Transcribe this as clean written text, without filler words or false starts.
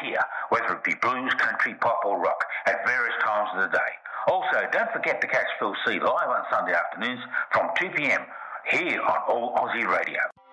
here, whether it be blues, country, pop or rock, at various times of the day. Also, don't forget to catch Phil C live on Sunday afternoons from 2 p.m. here on All Aussie Radio.